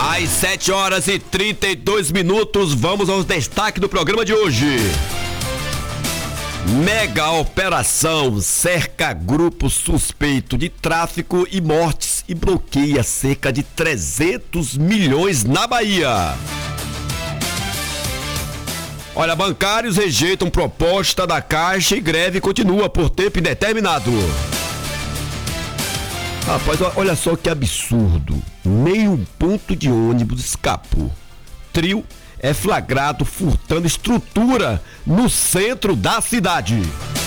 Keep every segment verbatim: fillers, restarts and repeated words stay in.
Às sete horas e trinta e dois minutos, vamos aos destaques do programa de hoje. Mega operação cerca grupo suspeito de tráfico e mortes e bloqueia cerca de trezentos milhões na Bahia. Olha, bancários rejeitam proposta da Caixa e greve continua por tempo indeterminado. Rapaz, olha só que absurdo. Meio ponto de ônibus escapou. Trio é flagrado furtando estrutura no centro da cidade.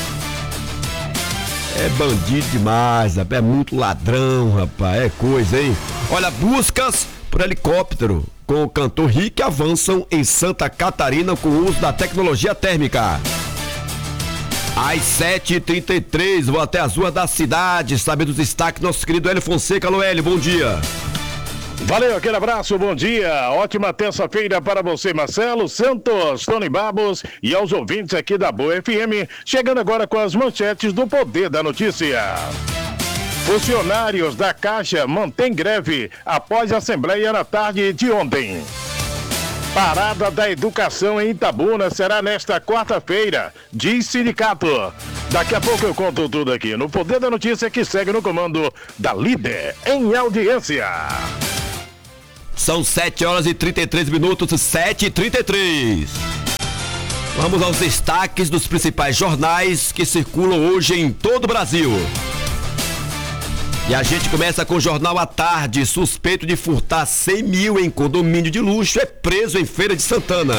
É bandido demais, rapaz. É muito ladrão, rapaz. É coisa, hein? Olha, buscas por helicóptero com o cantor Rick avançam em Santa Catarina com o uso da tecnologia térmica. Às sete e trinta e três, vou até as ruas da cidade, saber dos destaques, nosso querido Hélio Fonseca. Alô, Hélio, bom dia. Valeu, aquele abraço, bom dia, ótima terça-feira para você, Marcelo Santos, Tony Babos e aos ouvintes aqui da Boa F M, chegando agora com as manchetes do Poder da Notícia. Funcionários da Caixa mantêm greve após a Assembleia na tarde de ontem. Parada da educação em Itabuna será nesta quarta-feira, diz sindicato. Daqui a pouco eu conto tudo aqui no Poder da Notícia, que segue no comando da Líder em audiência. São sete horas e trinta e três minutos, sete e trinta e três. Vamos aos destaques dos principais jornais que circulam hoje em todo o Brasil. E a gente começa com o Jornal à Tarde. Suspeito de furtar cem mil em condomínio de luxo é preso em Feira de Santana.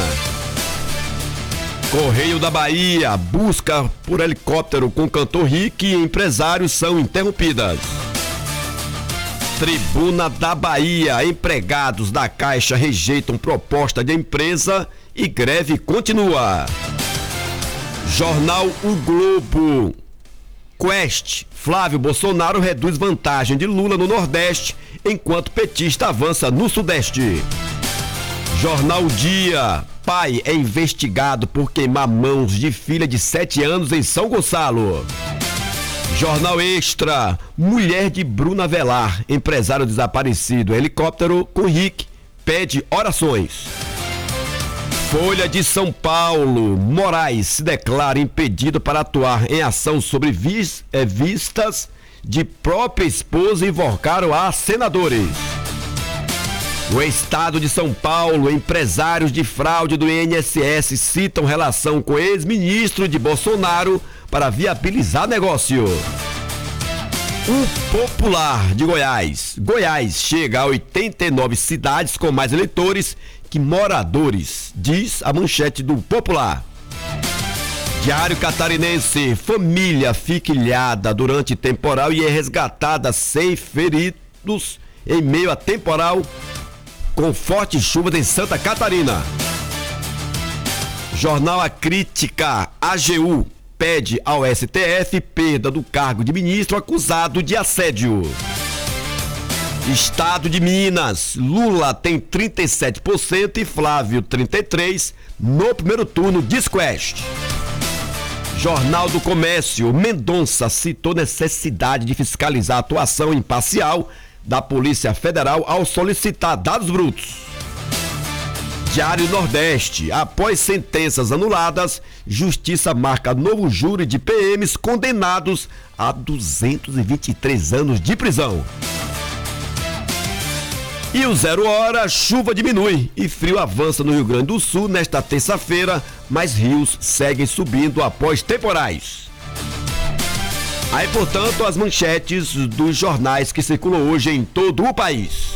Correio da Bahia. Busca por helicóptero com cantor Rick e empresários são interrompidas. Tribuna da Bahia. Empregados da Caixa rejeitam proposta de empresa e greve continua. Jornal O Globo. Quest. Flávio Bolsonaro reduz vantagem de Lula no Nordeste, enquanto petista avança no Sudeste. Jornal Dia. Pai é investigado por queimar mãos de filha de sete anos em São Gonçalo. Jornal Extra. Mulher de Bruna Velar, empresário desaparecido, helicóptero com Rick, pede orações. Folha de São Paulo. Moraes se declara impedido para atuar em ação sobre vis, é, vistas de própria esposa invocaram a senadores. O Estado de São Paulo. Empresários de fraude do I N S S citam relação com ex-ministro de Bolsonaro para viabilizar negócio. O Popular de Goiás. Goiás chega a oitenta e nove cidades com mais eleitores que moradores, diz a manchete do Popular. Diário Catarinense. Família fica ilhada durante temporal e é resgatada sem feridos em meio a temporal com fortes chuvas em Santa Catarina. Jornal A Crítica. A G U pede ao S T F perda do cargo de ministro acusado de assédio. Estado de Minas. Lula tem trinta e sete por cento e Flávio trinta e três por cento no primeiro turno, diz Quest. Jornal do Comércio. Mendonça citou necessidade de fiscalizar a atuação imparcial da Polícia Federal ao solicitar dados brutos. Diário Nordeste. Após sentenças anuladas, Justiça marca novo júri de P Ms condenados a duzentos e vinte e três anos de prisão. E o Zero Hora. Chuva diminui e frio avança no Rio Grande do Sul nesta terça-feira, mas rios seguem subindo após temporais. Aí, portanto, as manchetes dos jornais que circulam hoje em todo o país.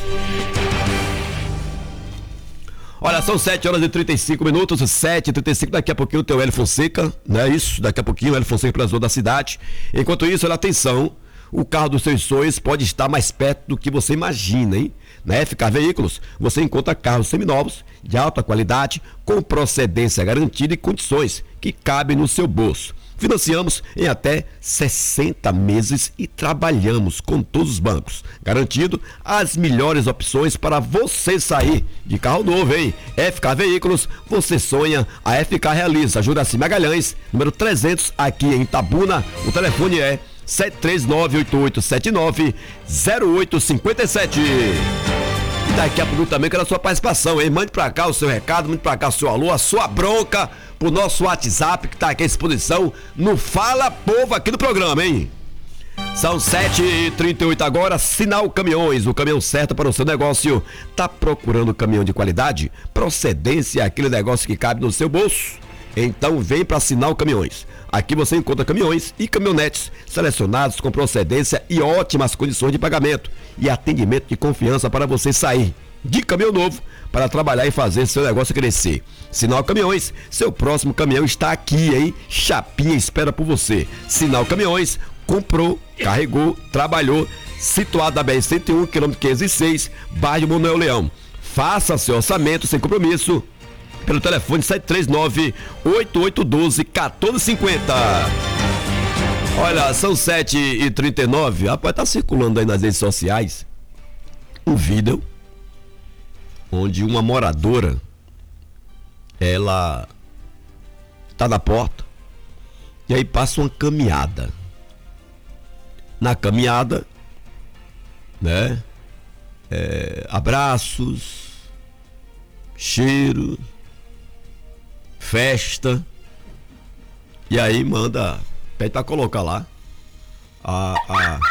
Olha, são sete horas e trinta e cinco minutos, sete e trinta e cinco, daqui a pouquinho tem o Hélio Fonseca, não é isso? Daqui a pouquinho o Hélio Fonseca pela zona da cidade. Enquanto isso, olha, atenção, o carro dos seus sonhos pode estar mais perto do que você imagina, hein? Na F K Veículos, você encontra carros seminovos, de alta qualidade, com procedência garantida e condições que cabem no seu bolso. Financiamos em até sessenta meses e trabalhamos com todos os bancos, garantindo as melhores opções para você sair de carro novo, hein? F K Veículos, você sonha, a F K realiza. Juraci Magalhães, número trezentos, aqui em Itabuna. O telefone é sete três nove, oito oito sete nove, zero oito cinco sete. E daqui a pouco também quero a sua participação, hein? Mande pra cá o seu recado, mande pra cá o seu alô, a sua bronca pro nosso WhatsApp que tá aqui à disposição no Fala Povo aqui do programa, hein? São sete e trinta e oito agora, Sinal Caminhões, o caminhão certo para o seu negócio. Tá procurando caminhão de qualidade? Procedência, aquele negócio que cabe no seu bolso? Então vem para Sinal Caminhões. Aqui você encontra caminhões e caminhonetes selecionados com procedência e ótimas condições de pagamento e atendimento de confiança para você sair de caminhão novo para trabalhar e fazer seu negócio crescer. Sinal Caminhões, seu próximo caminhão está aqui, hein? Chapinha espera por você. Sinal Caminhões, comprou, carregou, trabalhou, situado na B R cento e um, quilômetro quinhentos e seis, bairro Manuel Leão. Faça seu orçamento sem compromisso pelo telefone sete três nove, oito oito um dois, um quatro cinco zero. Olha, são sete e trinta e nove, rapaz, tá circulando aí nas redes sociais um vídeo onde uma moradora, ela tá na porta e aí passa uma caminhada. Na caminhada, né, é, abraços, cheiro, festa, e aí manda, pede pra colocar lá, a, a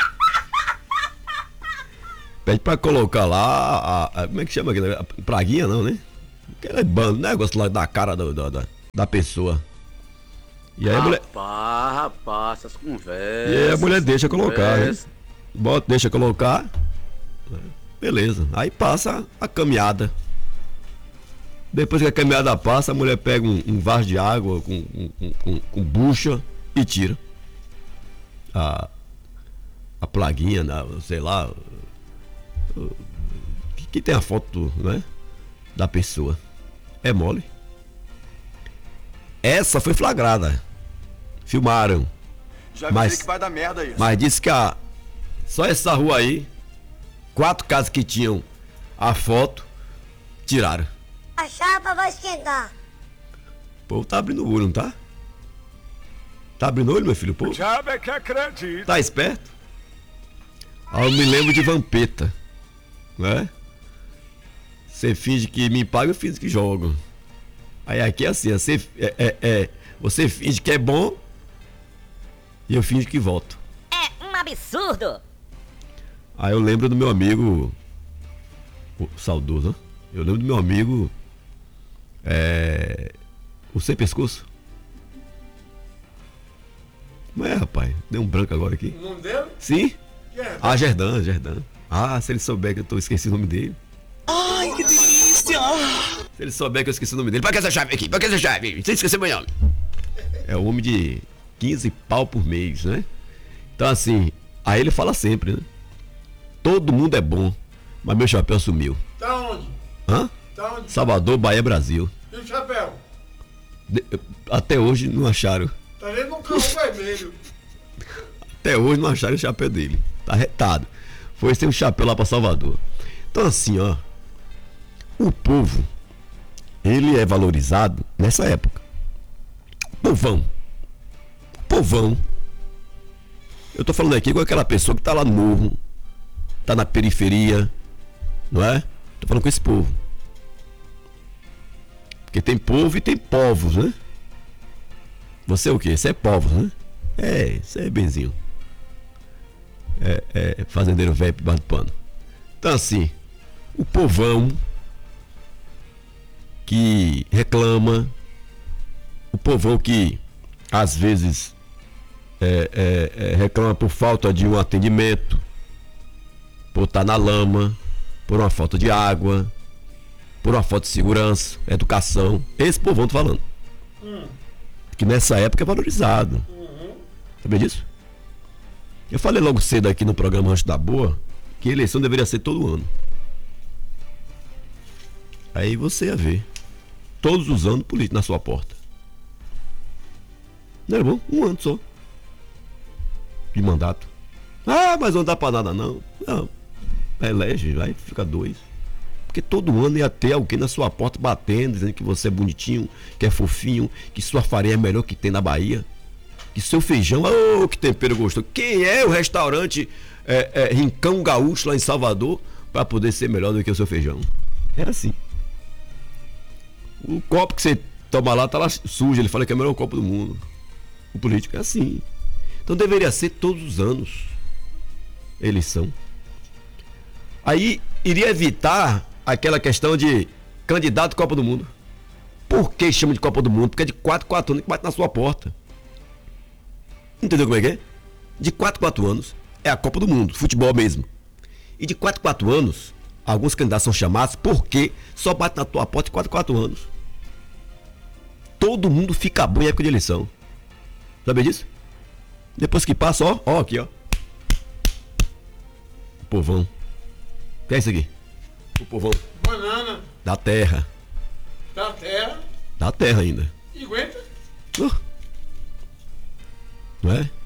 pede pra colocar lá, a, a, como é que chama aquilo? A praguinha não, né? Aquele bando, negócio lá da cara do, do, da, da pessoa. E aí rapaz, a mulher... rapaz, essas conversas. E aí a mulher deixa colocar, né? conversa. Bota, deixa colocar. Beleza. Aí passa a caminhada. Depois que a caminhada passa, a mulher pega um, um vaso de água com, com, com, com bucha e tira a, a plaguinha, sei lá, que, que tem a foto, né, da pessoa. É mole. Essa foi flagrada. Filmaram. Já mas, que vai dar merda isso. Mas disse que a, só essa rua aí, quatro casas que tinham a foto, tiraram. A chapa vai esquentar. O povo tá abrindo o olho, não tá? Tá abrindo o olho, meu filho? O povo Já é que acredita. tá esperto? Ah, eu me lembro de Vampeta, né? Você finge que me paga, eu finge que jogo. Aí aqui é assim, você, é, é, é, você finge que é bom e eu finge que volto. É um absurdo. Aí eu lembro do meu amigo, o saudoso, né? Eu lembro do meu amigo, é, o Sem Pescoço. Como é, rapaz? Deu um branco agora aqui. O nome dele? Sim? Quem é? Ah, Gerdan, Gerdan. Ah, se ele souber que eu tô esqueci o nome dele. Ai, que delícia! Se ele souber que eu esqueci o nome dele. Pra que essa chave aqui? Pra que essa chave? Você esqueceu meu nome. É um homem de quinze pau por mês, né? Então assim, aí ele fala sempre, né? Todo mundo é bom, mas meu chapéu sumiu. Tá onde? Hã? Tá onde? Salvador, Bahia, Brasil. E o chapéu? De- Até hoje não acharam. Tá dentro de um carro vermelho. Até hoje não acharam o chapéu dele. Tá retado. Foi sem um chapéu lá pra Salvador. Então assim, ó. O povo, ele é valorizado nessa época. O povão. O povão. Eu tô falando aqui com aquela pessoa que tá lá no morro, tá na periferia, não é? Tô falando com esse povo. Porque tem povo e tem povos, né? Você é o quê? Você é povos, né? É, você é benzinho. É, é fazendeiro velho por baixo do pano. Então assim, o povão que reclama, o povão que às vezes é, é, é, reclama por falta de um atendimento, por estar na lama, por uma falta de água, por uma falta de segurança, educação. Esse povão tô falando. Hum. Que nessa época é valorizado. Uhum. Sabia disso? Eu falei logo cedo aqui no programa Rancho da Boa que a eleição deveria ser todo ano. Aí você ia ver todos os anos político na sua porta. Não é bom? Um ano só de mandato. Ah, mas não dá pra nada não. Não, elege, vai, fica dois. Porque todo ano ia ter alguém na sua porta batendo, dizendo que você é bonitinho, que é fofinho, que sua farinha é melhor que tem na Bahia, que seu feijão, oh, que tempero gostoso. Quem é o restaurante é, é, Rincão Gaúcho lá em Salvador? para poder ser melhor do que o seu feijão. É assim. O copo que você toma lá tá lá sujo, ele fala que é o melhor copo do mundo. O político é assim. Então deveria ser todos os anos eleição. Aí iria evitar aquela questão de candidato Copa do Mundo. Por que chama de Copa do Mundo? Porque é de quatro em quatro anos que bate na sua porta. Entendeu como é que é? De quatro em quatro anos é a Copa do Mundo, futebol mesmo. E de quatro em quatro anos, alguns candidatos são chamados porque só bate na tua porta de quatro em quatro anos. Todo mundo fica bom em época de eleição. Sabe disso? Depois que passa, ó, ó, aqui, ó. O povão. O que é isso aqui? O povão. Banana. Da terra. Da terra. Da terra ainda. E aguenta. Uh. Não é?